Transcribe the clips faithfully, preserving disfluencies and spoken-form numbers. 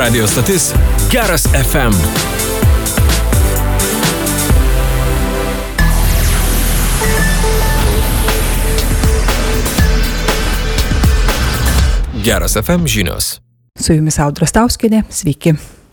Radio stotis Geras F M. Geras F M žinios. Su jumis Audra Stauskienė, sveiki.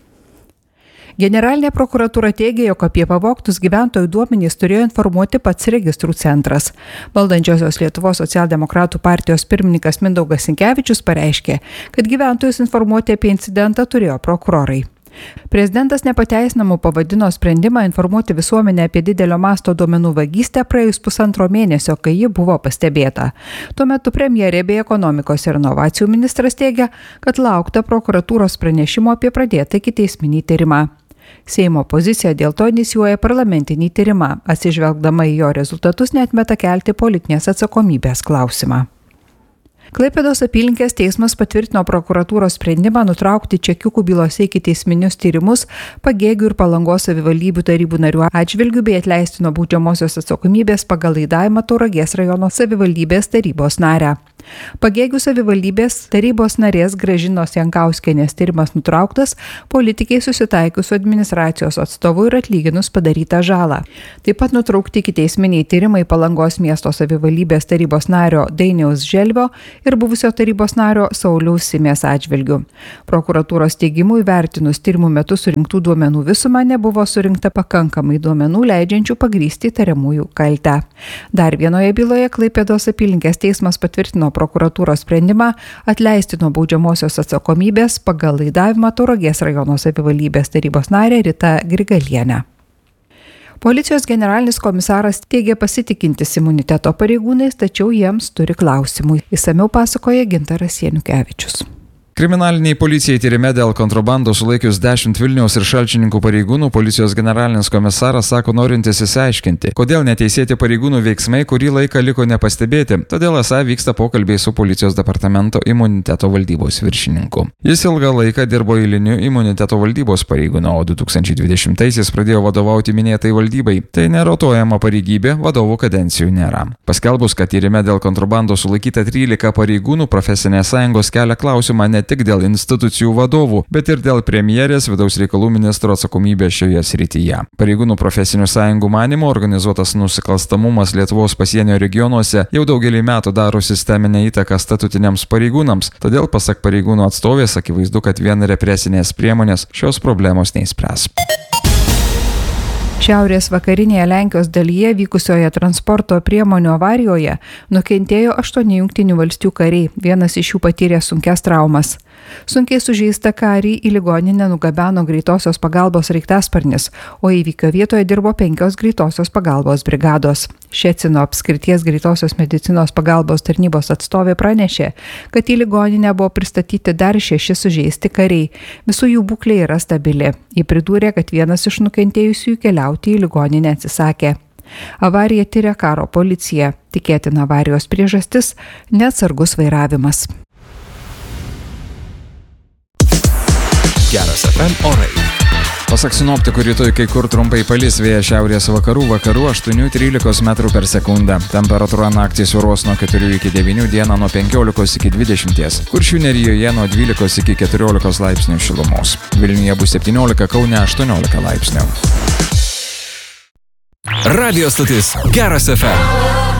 Generalinė prokuratūra teigia, jog apie pavogtus gyventojų duomenys turėjo informuoti pats registrų centras. Valdančiosios Lietuvos socialdemokratų partijos pirmininkas Mindaugas Sinkevičius pareiškė, kad gyventojus informuoti apie incidentą turėjo prokurorai. Prezidentas nepateisinamų pavadino sprendimą informuoti visuomenę apie didelio masto duomenų vagystę praėjus pusantro mėnesio, kai ji buvo pastebėta. Tuo metu premjerė bei ekonomikos ir inovacijų ministras teigia, kad laukta prokuratūros pranešimo apie pradėtą ikiteisminį tyrimą. Seimo pozicija dėl to inicijuoja parlamentinį tyrimą, atsižvelgdama į jo rezultatus neatmeta kelti politinės atsakomybės klausimą. Klaipėdos apylinkės teismas patvirtino prokuratūros sprendimą nutraukti čekiukų bylose ikiteisminius tyrimus Pagėgių ir Palangos savivaldybių tarybų narių atžvilgių bei atleisti nuo baudžiamosios atsakomybės pagal laidavimą Tauragės rajono savivaldybės tarybos narę. Pagėgių savivaldybės tarybos narės Gražinos Jankauskienės tyrimas nutrauktas politikai susitaikius su administracijos atstovu ir atlyginus padarytą žalą. Taip pat nutraukti ikiteisminiai tyrimai Palangos miesto savivaldybės tarybos nario Dainiaus Želvio ir buvusio tarybos nario Sauliaus Simės atžvilgių. Prokuratūros teigimu įvertinus tyrimų metu surinktų duomenų visumą nebuvo surinkta pakankamai duomenų leidžiančių pagrįsti įtariamųjų kaltę. Dar vienoje byloje Klaipėdos apylinkės teismas patvirtino prokuratūros sprendimą atleisti nuo baudžiamosios atsakomybės pagal laidavimą Tauragės rajono savivaldybės tarybos narę Ritą Grigalienę. Policijos generalinis komisaras teigia pasitikintis imuniteto pareigūnais, tačiau jiems turi klausimų. Išsamiau pasakoja Gintaras Janukevičius. Kriminaliniai policijai tyrime dėl kontrabandos sulaikius dešimt Vilniaus ir Šalčininkų pareigūnų, policijos generalinis komisaras sako norintis įsiaiškinti, kodėl neteisėti pareigūnų veiksmai kurį laiką liko nepastebėti, todėl esą vyksta pokalbiai su policijos departamento imuniteto valdybos viršininku. Jis ilgą laiką dirbo eiliniu imuniteto valdybos pareigūnu, o du tūkstančiai dvidešimtaisiais pradėjo vadovauti minėtai valdybai. Tai nerotuojama pareigybė, vadovų kadencijų nėra. Paskelbus, kad tyrime dėl kontrabandos sulaikyta trylika pareigūnų, profesinės sąjungos kelia klausimą ne tik dėl institucijų vadovų, bet ir dėl premjerės vidaus reikalų ministro atsakomybės šioje srityje. Pareigūnų profesinių sąjungų manymo organizuotas nusikalstamumas Lietuvos pasienio regionuose jau daugelį metų daro sisteminę įtaką statutiniams pareigūnams, todėl pasak pareigūnų atstovės akivaizdu, kad vien represinės priemonės šios problemos neįspręs. Šiaurės vakarinėje Lenkijos dalyje vykusioje transporto priemonių avarijoje nukentėjo aštuoni Jungtinių valstijų kariai, vienas iš jų patyrė sunkias traumas. Sunkiai sužeistą karį į ligoninę nugabeno greitosios pagalbos sraigtasparnis, o įvykio vietoje dirbo penkios greitosios pagalbos brigados. Ščecino apskrities greitosios medicinos pagalbos tarnybos atstovė pranešė, kad į ligoninę buvo pristatyti dar šeši sužeisti kariai. Visų jų būklė yra stabili. Ji pridūrė, kad vienas iš nukentėjusiųjų keliauti į ligoninę atsisakė. Avariją tyria karo policija. Tikėtina avarijos priežastis – neatsargus vairavimas. Geras F M orai. Pasak sinoptikų, rytoj kai kur trumpai palis, vėjas šiaurės vakarų, vakarų aštuoni trylika metrų per sekundę. Temperatūra naktį svyruos nuo keturių iki devynių, dieną nuo penkiolikos iki dvidešimties. Kuršių nerijoje nuo dvylikos iki keturiolikos laipsnių šilumos. Vilniuje bus septyniolika, Kaune aštuoniolika laipsnių. Radio stotis Geras F M.